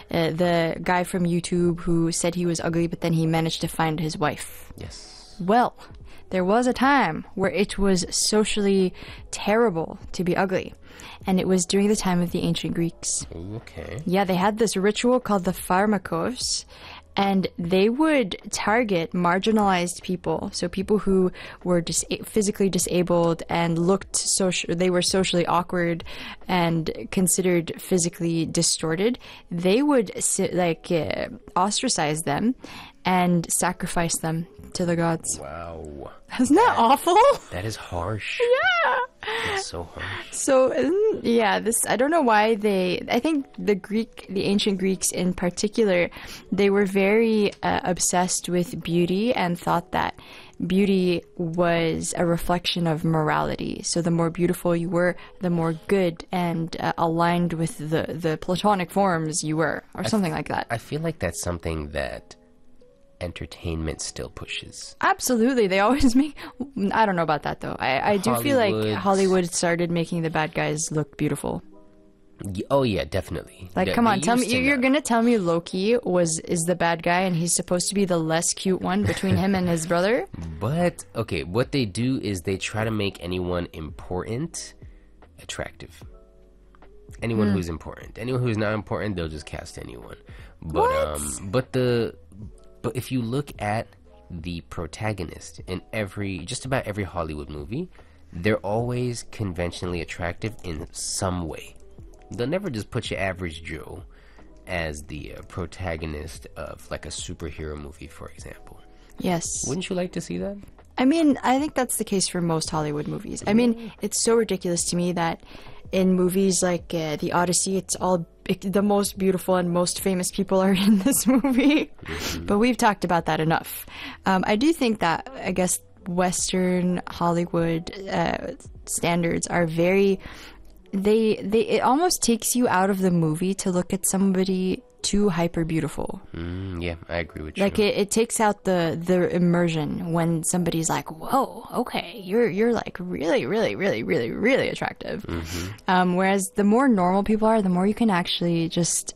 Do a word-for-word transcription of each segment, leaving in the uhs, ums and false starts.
uh, the guy from YouTube who said he was ugly, but then he managed to find his wife. Yes. Well, there was a time where it was socially terrible to be ugly. And it was during the time of the ancient Greeks. Okay. Yeah, they had this ritual called the pharmakos, and they would target marginalized people, so people who were dis- physically disabled and looked social, they were socially awkward and considered physically distorted. They would like uh, ostracize them and sacrifice them to the gods. Wow. Isn't that, that awful? That is harsh. Yeah. That's so harsh. So, um, yeah, this, I don't know why they, I think the Greek, the ancient Greeks in particular, they were very uh, obsessed with beauty and thought that beauty was a reflection of morality. So the more beautiful you were, the more good and uh, aligned with the, the Platonic forms you were, or something f- like that. I feel like that's something that entertainment still pushes. Absolutely. They always make... I don't know about that, though. I, I do feel like Hollywood started making the bad guys look beautiful. Y- Oh, yeah, definitely. Like, They- come they on, tell me... used to You're not. going to tell me Loki was is the bad guy and he's supposed to be the less cute one between him and his brother? But, okay, what they do is they try to make anyone important attractive. Anyone Hmm. who's important. Anyone who's not important, they'll just cast anyone. But, What? um, but the... But if you look at the protagonist in every, just about every Hollywood movie, they're always conventionally attractive in some way. They'll never just put your average Joe as the uh, protagonist of like a superhero movie, for example. Yes. Wouldn't you like to see that? I mean, I think that's the case for most Hollywood movies. I mean, it's so ridiculous to me that in movies like uh, The Odyssey, it's all it, the most beautiful and most famous people are in this movie. Mm-hmm. But we've talked about that enough. Um, I do think that, I guess, Western Hollywood uh, standards are very... They, they, it almost takes you out of the movie to look at somebody too hyper beautiful. Mm, yeah, I agree with you. Like it, it takes out the, the immersion when somebody's like, "Whoa, okay, you're you're like really, really, really, really, really attractive." Mm-hmm. Um, whereas the more normal people are, the more you can actually just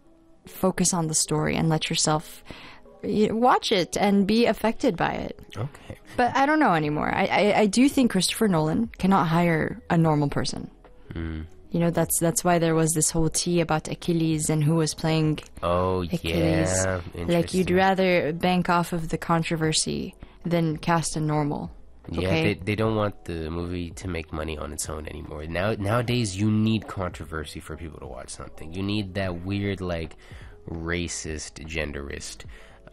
focus on the story and let yourself y- watch it and be affected by it. Okay. But I don't know anymore. I, I, I do think Christopher Nolan cannot hire a normal person. Mm. You know, that's that's why there was this whole tea about Achilles and who was playing Oh, Achilles. yeah. Like, you'd Interesting. rather bank off of the controversy than cast a normal. Yeah, Okay? they, they don't want the movie to make money on its own anymore. Now nowadays, you need controversy for people to watch something. You need that weird, like, racist, genderist,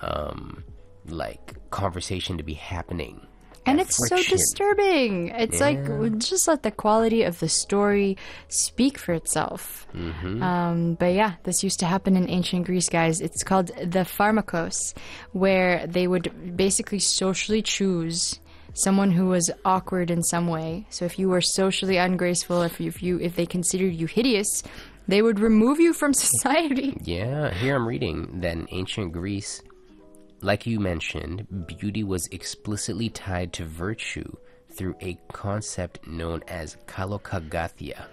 um, like, conversation to be happening. And That it's so friction. disturbing. It's Yeah. like, just let the quality of the story speak for itself. Mm-hmm. Um, but yeah, this used to happen in ancient Greece, guys. It's called the pharmakos, where they would basically socially choose someone who was awkward in some way. So if you were socially ungraceful, if you, if you if they considered you hideous, they would remove you from society. Yeah, here I'm reading that in ancient Greece, like you mentioned, beauty was explicitly tied to virtue through a concept known as kalokagathia.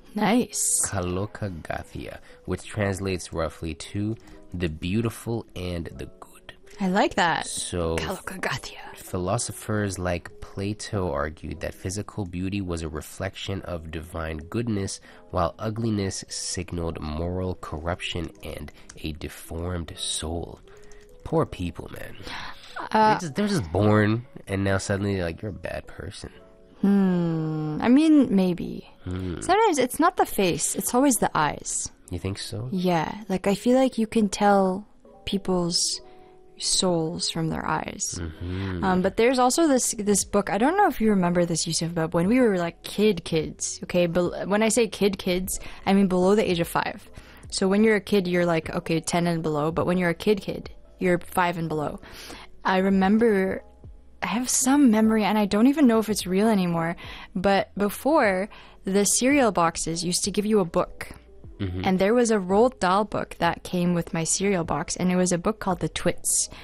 Nice. Kalokagathia, which translates roughly to the beautiful and the good. I like that. So, Kalokagathia. philosophers like Plato argued that physical beauty was a reflection of divine goodness, while ugliness signaled moral corruption and a deformed soul. Poor people, man. Uh, they're, just, they're just born, and now suddenly, like, you're a bad person. Hmm. I mean, maybe. Hmm. Sometimes it's not the face, it's always the eyes. You think so? Yeah. Like, I feel like you can tell people's souls from their eyes. Mm-hmm. Um, but there's also this this book. I don't know if you remember this, Yusuf, but when we were like kid kids, okay? But when I say kid kids, I mean below the age of five. So when you're a kid, you're like, okay, ten and below. But when you're a kid kid, you're five and below. I remember, I have some memory, and I don't even know if it's real anymore, but before, the cereal boxes used to give you a book. Mm-hmm. And there was a Roald Dahl book that came with my cereal box, and it was a book called The Twits.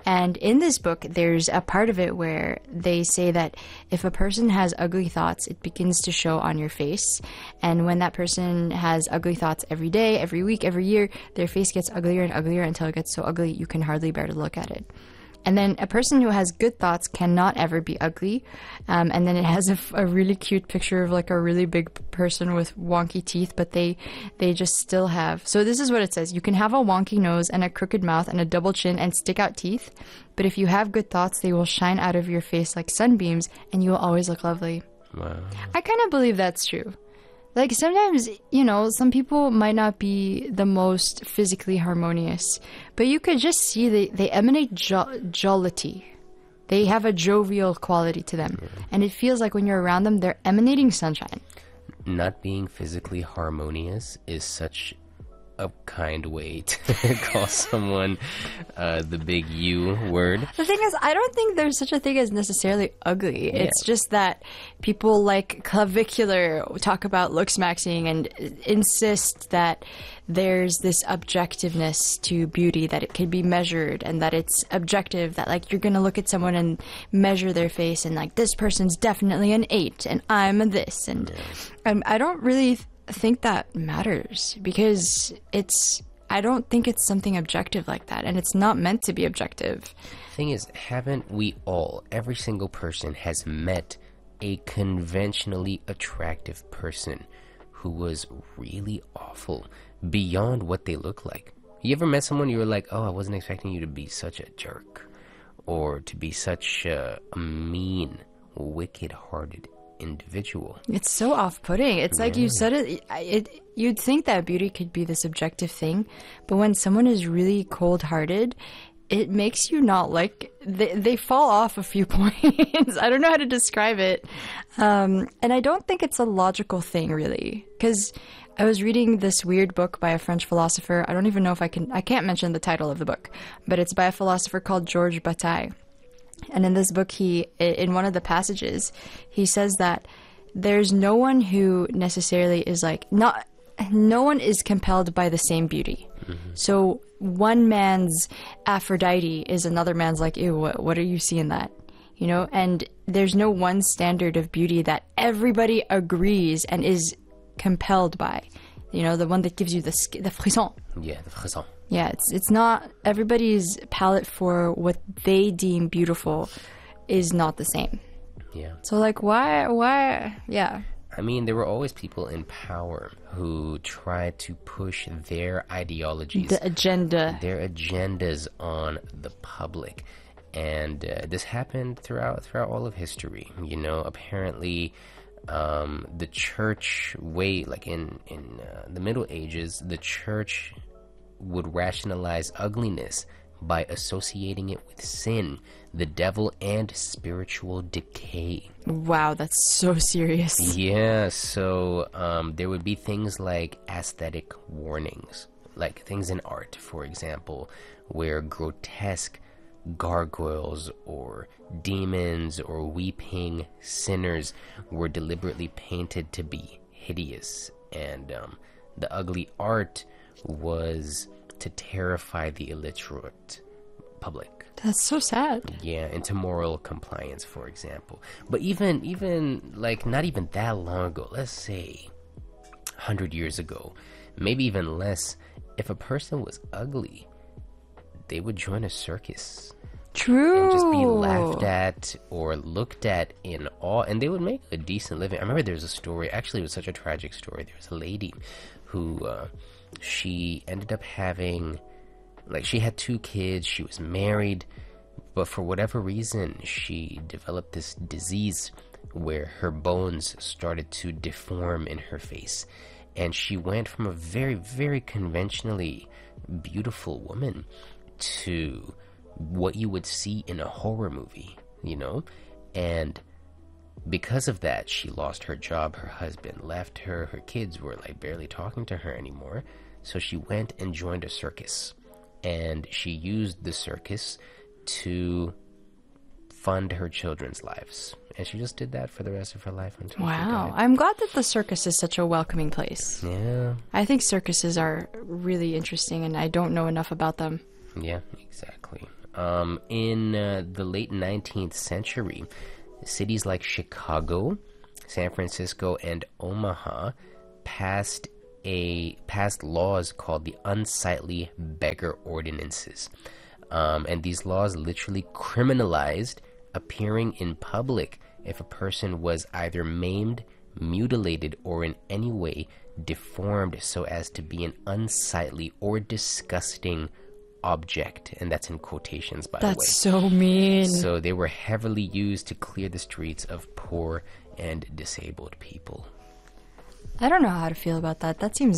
And in this book, there's a part of it where they say that if a person has ugly thoughts, it begins to show on your face. And when that person has ugly thoughts every day, every week, every year, their face gets uglier and uglier until it gets so ugly you can hardly bear to look at it. And then a person who has good thoughts cannot ever be ugly. Um, and then it has a, a really cute picture of like a really big person with wonky teeth, but they they just still have. So this is what it says. You can have a wonky nose and a crooked mouth and a double chin and stick out teeth. But if you have good thoughts, they will shine out of your face like sunbeams and you will always look lovely. Wow. I kind of believe that's true. Like, sometimes, you know, some people might not be the most physically harmonious, but you could just see they, they emanate jo- jollity. They have a jovial quality to them. Yeah. And it feels like when you're around them, they're emanating sunshine. Not being physically harmonious is such a kind way to call someone uh, the big U word. The thing is, I don't think there's such a thing as necessarily ugly. Yeah. It's just that people like Clavicular talk about looks maxing and insist that there's this objectiveness to beauty, that it can be measured and that it's objective, that like you're going to look at someone and measure their face and like this person's definitely an eight and I'm a this. And yeah. um, I don't really... Th- think that matters because it's I don't think it's something objective like that, and it's not meant to be objective. Thing is, haven't we all, every single person has met a conventionally attractive person who was really awful beyond what they look like? You ever met someone you were like, oh, I wasn't expecting you to be such a jerk or to be such a, a mean, wicked-hearted individual? It's so off-putting. It's like yeah. you said it, it you'd think that beauty could be this objective thing, but when someone is really cold-hearted, it makes you not like they, they fall off a few points. I don't know how to describe it. Um, and I don't think it's a logical thing, really, because I was reading this weird book by a French philosopher. I don't even know if I can I can't mention the title of the book, but it's by a philosopher called Georges Bataille. And in this book, he, in one of the passages, he says that there's no one who necessarily is like, not, no one is compelled by the same beauty. Mm-hmm. So one man's Aphrodite is another man's like, ew, what, what are you seeing that? You know, and there's no one standard of beauty that everybody agrees and is compelled by. You know, the one that gives you the, the frisson. Yeah, the frisson. Yeah, it's it's not, everybody's palette for what they deem beautiful is not the same. Yeah. So like, why, why, yeah. I mean, there were always people in power who tried to push their ideologies. The agenda. Their agendas on the public. And uh, this happened throughout throughout all of history. You know, apparently um, the church, way, like in, in uh, the Middle Ages, the church would rationalize ugliness by associating it with sin, the devil, and spiritual decay. Wow, that's so serious. Yeah, so um, there would be things like aesthetic warnings, like things in art, for example, where grotesque gargoyles or demons or weeping sinners were deliberately painted to be hideous, and um, the ugly art was to terrify the illiterate public. That's so sad. Yeah, into moral compliance, for example. But even, even like, not even that long ago, let's say one hundred years ago, maybe even less, if a person was ugly, they would join a circus. True. And just be laughed at or looked at in awe, and they would make a decent living. I remember there was a story, actually it was such a tragic story. There was a lady who, uh, she ended up having, like, she had two kids, she was married, but for whatever reason, she developed this disease where her bones started to deform in her face. And she went from a very, very conventionally beautiful woman to what you would see in a horror movie, you know? And because of that, she lost her job, her husband left her, her kids were like barely talking to her anymore. So she went and joined a circus, and she used the circus to fund her children's lives. And she just did that for the rest of her life until wow. she died. I'm glad that the circus is such a welcoming place. Yeah. I think circuses are really interesting, and I don't know enough about them. Yeah, exactly. Um, in uh, the late nineteenth century, cities like Chicago, San Francisco, and Omaha passed a passed laws called the Unsightly Beggar Ordinances. Um, and these laws literally criminalized appearing in public if a person was either maimed, mutilated, or in any way deformed so as to be an unsightly or disgusting object. And that's in quotations, by That's the way. so mean. So they were heavily used to clear the streets of poor and disabled people. I don't know how to feel about that. That seems